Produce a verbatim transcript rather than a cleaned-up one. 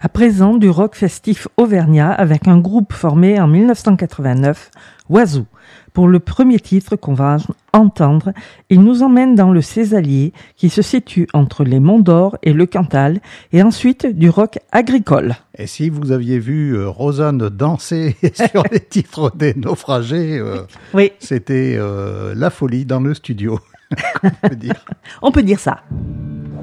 À présent, du rock festif auvergnat avec un groupe formé en dix-neuf cent quatre-vingt-neuf, Oiseau. Pour le premier titre qu'on va entendre, il nous emmène dans le Césalier qui se situe entre les Monts d'Or et le Cantal et ensuite du rock agricole. Et si vous aviez vu euh, Rosanne danser sur les titres des naufragés, euh, oui. c'était euh, la folie dans le studio, on peut dire. On peut dire ça.